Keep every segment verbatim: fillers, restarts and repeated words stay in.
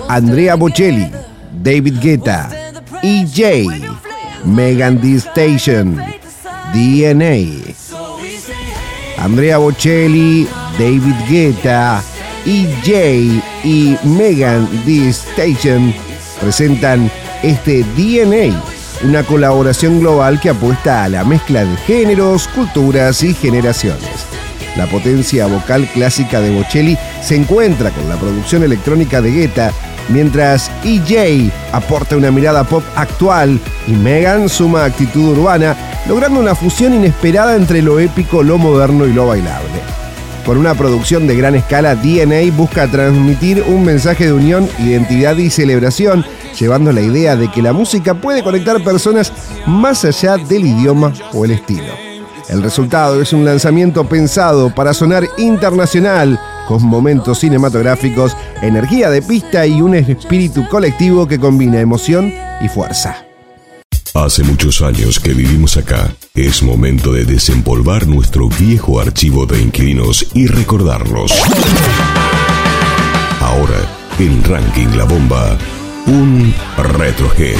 Andrea Bocelli, David Guetta, E J, Megan Thee Stallion, D N A. Andrea Bocelli, David Guetta, E J y Megan Thee Stallion presentan este D N A, una colaboración global que apuesta a la mezcla de géneros, culturas y generaciones. La potencia vocal clásica de Bocelli se encuentra con la producción electrónica de Guetta, mientras E J aporta una mirada pop actual y Megan suma actitud urbana, logrando una fusión inesperada entre lo épico, lo moderno y lo bailable. Con una producción de gran escala, D N A busca transmitir un mensaje de unión, identidad y celebración, llevando la idea de que la música puede conectar personas más allá del idioma o el estilo. El resultado es un lanzamiento pensado para sonar internacional, con momentos cinematográficos, energía de pista y un espíritu colectivo que combina emoción y fuerza. Hace muchos años que vivimos acá. Es momento de desempolvar nuestro viejo archivo de inquilinos y recordarlos. Ahora, en Ranking La Bomba, un retrohead.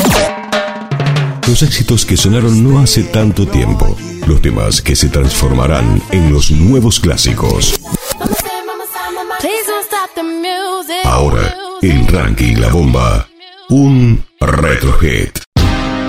Los éxitos que sonaron no hace tanto tiempo. Los temas que se transformarán en los nuevos clásicos. Ahora, en Ranking La Bomba, un retrohead.